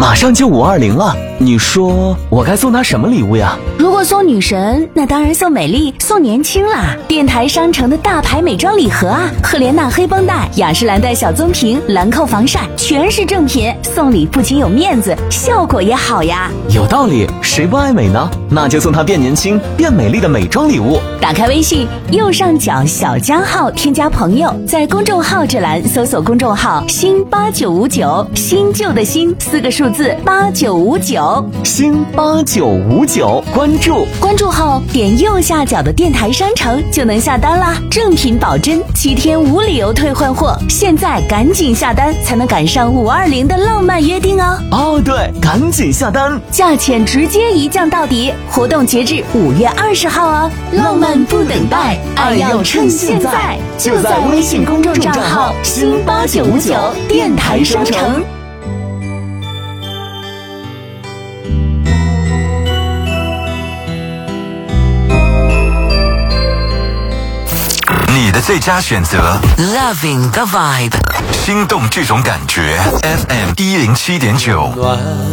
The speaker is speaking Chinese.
马上就520了，你说我该送她什么礼物呀？ 如果送女神，那当然送美丽，送年轻啦！电台商城的大牌美妆礼盒啊，赫莲娜黑绷带、雅诗兰黛小棕瓶、兰蔻防晒，全是正品，送礼不仅有面子，效果也好呀。 有道理，谁不爱美呢？那就送她变年轻、变美丽的美妆礼物。 打开微信右上角小加号，添加朋友，在公众号这栏搜索公众号新8959，新旧的新4个数字8959， 新8959， 关注后点右下角的电台商城就能下单啦，正品保真，7天无理由退换货，现在赶紧下单才能赶上520的浪漫约定哦。 哦对，赶紧下单， 价钱直接一降到底，活动截至5月20号哦。浪漫不等待，爱要趁现在，就在微信公众账号新8959电台商城。 你的最佳选择 Loving the vibe， 心动这种感觉 FM 107.9。